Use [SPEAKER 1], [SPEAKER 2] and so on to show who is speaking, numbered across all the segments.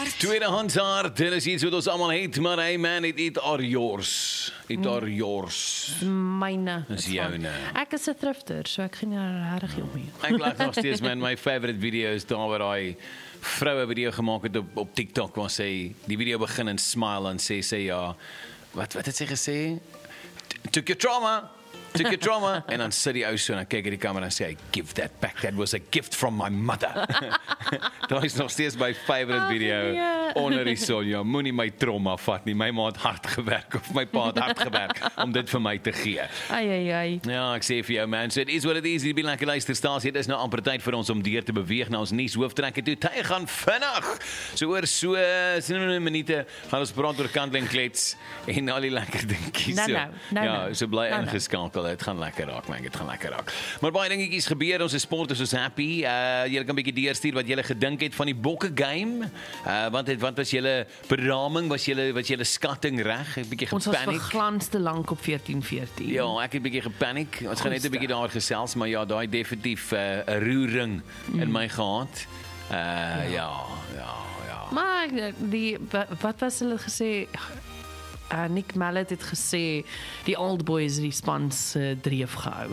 [SPEAKER 1] Tweedehands haar, dit is iets wat ons allemaal heet, maar hey man, it are yours. It are yours.
[SPEAKER 2] Myne.
[SPEAKER 1] Dis joune.
[SPEAKER 2] Ek is 'n thrifter, so ek gaan regtig jou mee.
[SPEAKER 1] Ek lag nog steeds, man, my favorite video is daar waar daai vrou 'n video gemaak het op TikTok waar sy die video begin en smile en sê ja, wat het sy gesê? Took your trauma. En dan sit die ou so en dan kyk hy die kamera en sê hy, give that back, that was a gift from my mother. Daar is nog steeds my favorite video, onder die son, ja, moenie my trauma vat nie, my ma het hard gewerk, of my pa het hard gewerk, om dit vir my te gee.
[SPEAKER 2] Ai.
[SPEAKER 1] Ja, ek sê vir jou man, so it is what it is, die Bielike luisterstasie, dit is nou amper tyd vir ons om deur te beweeg na ons nuus hooftrekke toe, tyd gaan vinnig, so oor so 'n minute, gaan ons praat oor kandel en klets, en al die lekker dingetjies, ja, so bly ingeskakel. Dit gaan lekker raak, man, dit gaan lekker raak. Maar baie dingetjies gebeur, ons sport is happy. Julle kan 'n bietjie deurstuur wat julle gedink het van die bokke game. Want was julle beraming, was julle skatting reg? Ek bietjie
[SPEAKER 2] Ons was
[SPEAKER 1] gepaniek.
[SPEAKER 2] verglans te lank op 14-14.
[SPEAKER 1] Ja, ek het bietjie gepaniek. Ons gaan net 'n bietjie daar gesels, maar ja, daai definitief 'n roering in my gehad. Ja.
[SPEAKER 2] Maar wat was hulle gesê? Nick Mallet het gesê die Old Boys die span se dreef gehou.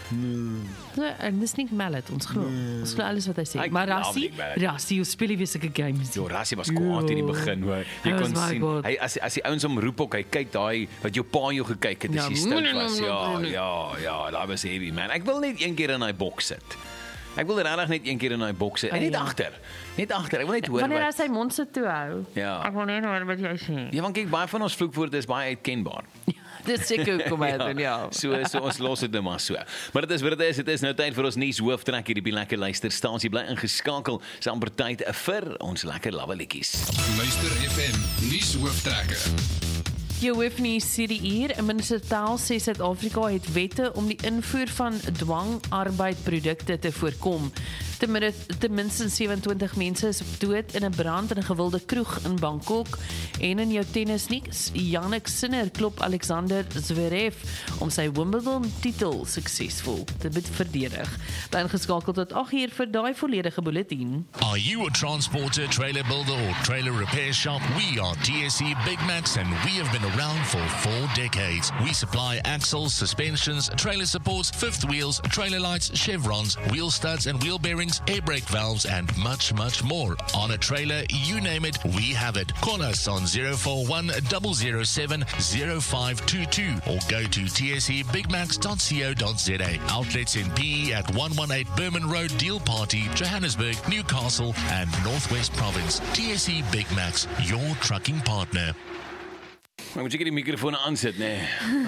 [SPEAKER 2] En dis Nick Mallet, ons glo alles wat hy sê. Maar Rassie, hoe speel hy weer sulke games?
[SPEAKER 1] Ja, Rassie was kwaad in die begin, hoor. Jy kon sien, hy as die ouens hom roep ook, hy kyk daai wat jou pa jou gekyk het as jy stout was. Ja, daai was heavy, man. Ek wil net een keer in daai boks sit. Ek wil regtig net een keer in daai boks sit. En net agter. Ek wil net hoor
[SPEAKER 2] wanneer hy sy mond se toe hou.
[SPEAKER 1] Ja.
[SPEAKER 2] Ek wil net hoor wat jy sê.
[SPEAKER 1] Ja, want kyk, baie van ons vloekwoorde is baie uitkenbaar.
[SPEAKER 2] Dis seker kom uit en ja.
[SPEAKER 1] So ons los dit nou maar so. Maar dit is wat dit is nou tyd vir ons nuus hooftrek hierdie bi lekker luisterstasie bly ingeskakel. Dis amper tyd vir ons lekker lawwelietjies.
[SPEAKER 3] Luister FM nuus hooftrekke.
[SPEAKER 2] Jy hoef nie sê die hier, 'n minister taal sê Suid-Afrika het wette om die invoer van dwangarbeidprodukte te voorkom. Ten minste 27 mense is dood in 'n brand in 'n gewilde kroeg in Bangkok. En in jou tennisnuus, Jannik Sinner klop Alexander Zverev om sy Wimbledon-titel suksesvol te verdedig. Bly ingeskakel tot 8 uur vir daai volledige bulletin.
[SPEAKER 4] Are you a transporter, trailer builder or trailer repair shop? We are TSC Big Max and we have been around for 4 decades. We supply axles, suspensions, trailer supports, fifth wheels, trailer lights, chevrons, wheel studs and wheel bearings, air brake valves and much more. On a trailer, you name it, we have it. Call us on 041 007 0522 or go to tsebigmax.co.za. Outlets in PE at 118 Berman Road, Deal Party, Johannesburg, Newcastle and Northwest Province. TSC Big Max, your trucking partner.
[SPEAKER 1] Maar moet jy die mikrofoon aansit, nee.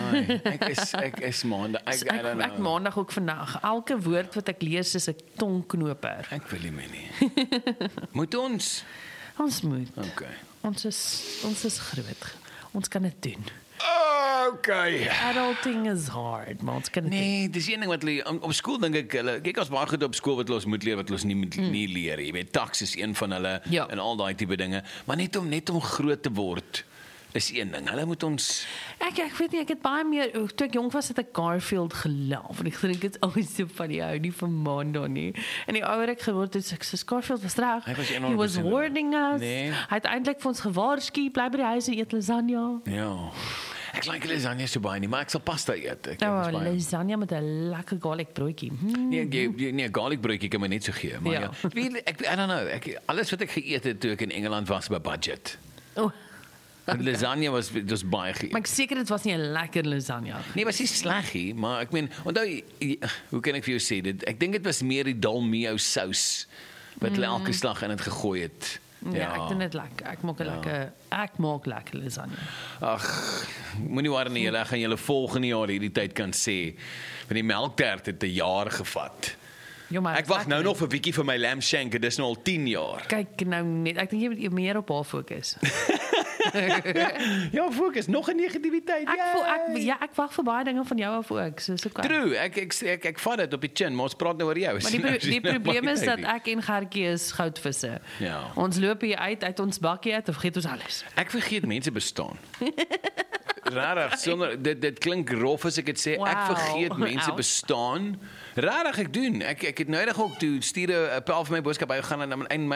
[SPEAKER 1] Ek is maandag.
[SPEAKER 2] Ek maandag ook vandag. Elke woord wat ek lees is 'n tongknoper.
[SPEAKER 1] Ek wil nie meer nie. Moet ons?
[SPEAKER 2] Ons moet.
[SPEAKER 1] Okay.
[SPEAKER 2] Ons is groot. Ons kan dit doen.
[SPEAKER 1] Okay.
[SPEAKER 2] Adulting is hard, maar ons kan dit
[SPEAKER 1] Nee, dis een ding wat hulle op skool dink ek, kyk ons baie goed op skool wat ons moet leer wat ons nie leer. Jy weet, taks is een van hulle en al daai tipe dinge, maar net om groot te word is een ding. Hulle moet ons
[SPEAKER 2] Ek weet nie, ek het baie meer toe ek jonk was het ek Garfield gelaaf en ek dink dit is always so van die ou nie vir Mando nie. En die ouer ek geword het ek sê Garfield was reg. He was warning us. Nee. Hy het eintlik vir ons gewaarsku, bly by die huis en eet lasagne.
[SPEAKER 1] Ja. Ek like lasagne so baie nie, maar ek sal pasta eet.
[SPEAKER 2] Lasagne met 'n lekker garlic broodjie.
[SPEAKER 1] Nee, garlic broodjie kan my net so gee, maar ja. I don't know, alles wat ek geëet het toe ek in Engeland was by budget. Lasagne was baie geëet.
[SPEAKER 2] Maar ek seker dit was nie 'n lekker lasagne.
[SPEAKER 1] Nee, was nie sleg nie, maar ek meen, onthou, hoe kan ek vir jou sê dit? Ek dink dit was meer die dalmio sous wat hulle elke slag in het gegooi het.
[SPEAKER 2] Ja, ek doen dit lekker. Ek maak lekker lasagne.
[SPEAKER 1] Ag, moenie worry nie, julle gaan julle volgende jaar hierdie tyd kan sê, want die melktert het 'n jaar gevat. Ek wag nou nog 'n bietjie vir my lamb shank, dit is nou al 10 jaar.
[SPEAKER 2] Kyk nou net, ek dink jy moet meer op haar fokus.
[SPEAKER 1] Ja, fokus, nog 'n negativiteit.
[SPEAKER 2] Ek wag vir baie dinge van jou af ook. So okay.
[SPEAKER 1] True, ek vat dit op die chin, maar ons praat nou oor jou.
[SPEAKER 2] Maar die probleem is dat ek en Gertjie is goudvisse.
[SPEAKER 1] Ja.
[SPEAKER 2] Ons loop hier uit ons bakkie uit of vergeet ons alles.
[SPEAKER 1] Ek vergeet mense bestaan. Rarig, sonder dit klink rof as ek dit sê. Ek vergeet mense bestaan. Rarig ek doen. Ek het nouydig ook toe stuur 'n pel vir my boodskap hy gaan en